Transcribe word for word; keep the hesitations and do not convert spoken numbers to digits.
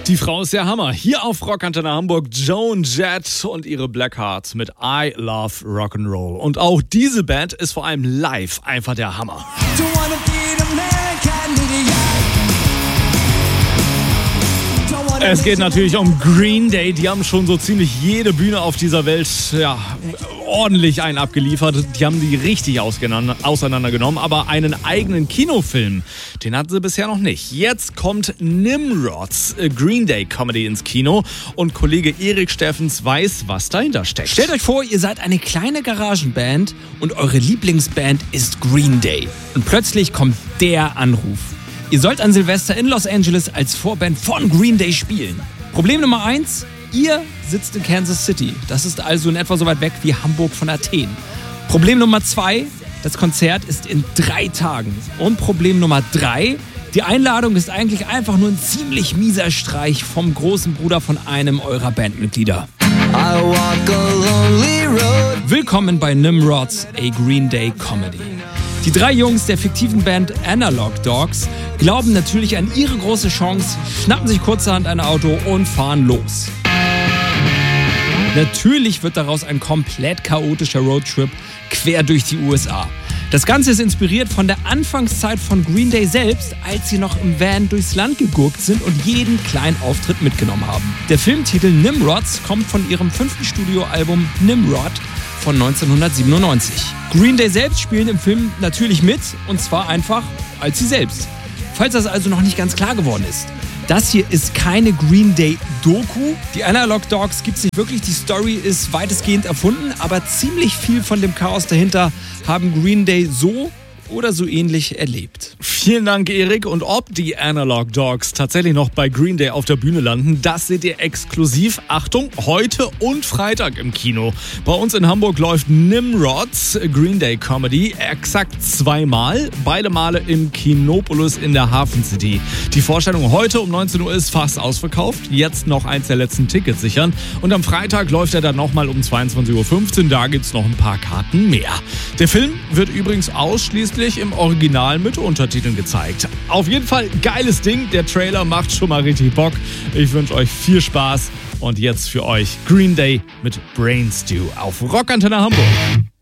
Die Frau ist der Hammer. Hier auf Rockantenne Hamburg Joan Jett und ihre Blackhearts mit I Love Rock'n'Roll. Und auch diese Band ist vor allem live einfach der Hammer. Es geht natürlich um Green Day. Die haben schon so ziemlich jede Bühne auf dieser Welt ja, ordentlich einen abgeliefert. Die haben die richtig auseinandergenommen. Aber einen eigenen Kinofilm, den hatten sie bisher noch nicht. Jetzt kommt Nimrods Green Day Comedy ins Kino. Und Kollege Erik Steffens weiß, was dahinter steckt. Stellt euch vor, ihr seid eine kleine Garagenband und eure Lieblingsband ist Green Day. Und plötzlich kommt der Anruf. Ihr sollt an Silvester in Los Angeles als Vorband von Green Day spielen. Problem Nummer eins, ihr sitzt in Kansas City. Das ist also in etwa so weit weg wie Hamburg von Athen. Problem Nummer zwei, das Konzert ist in drei Tagen. Und Problem Nummer drei, die Einladung ist eigentlich einfach nur ein ziemlich mieser Streich vom großen Bruder von einem eurer Bandmitglieder. I walk a lonely road. Willkommen bei Nimrods, a Green Day Comedy. Die drei Jungs der fiktiven Band Analog Dogs glauben natürlich an ihre große Chance, schnappen sich kurzerhand ein Auto und fahren los. Natürlich wird daraus ein komplett chaotischer Roadtrip quer durch die U S A. Das Ganze ist inspiriert von der Anfangszeit von Green Day selbst, als sie noch im Van durchs Land gegurkt sind und jeden kleinen Auftritt mitgenommen haben. Der Filmtitel Nimrods kommt von ihrem fünften Studioalbum Nimrod von neunzehnhundertsiebenundneunzig. Green Day selbst spielen im Film natürlich mit, und zwar einfach als sie selbst. Falls das also noch nicht ganz klar geworden ist. Das hier ist keine Green Day-Doku. Die Analog Dogs gibt es nicht wirklich, die Story ist weitestgehend erfunden, aber ziemlich viel von dem Chaos dahinter haben Green Day so oder so ähnlich erlebt. Vielen Dank, Erik. Und ob die Analog Dogs tatsächlich noch bei Green Day auf der Bühne landen, das seht ihr exklusiv, Achtung, heute und Freitag im Kino. Bei uns in Hamburg läuft Nimrods Green Day Comedy exakt zweimal, beide Male im Kinopolis in der Hafen City. Die Vorstellung heute um neunzehn Uhr ist fast ausverkauft, jetzt noch eins der letzten Tickets sichern. Und am Freitag läuft er dann nochmal um zweiundzwanzig Uhr fünfzehn, da gibt's noch ein paar Karten mehr. Der Film wird übrigens ausschließlich im Original mit Untertiteln gezeigt. Auf jeden Fall geiles Ding, der Trailer macht schon mal richtig Bock. Ich wünsche euch viel Spaß und jetzt für euch Green Day mit Brain Stew auf Rockantenne Hamburg.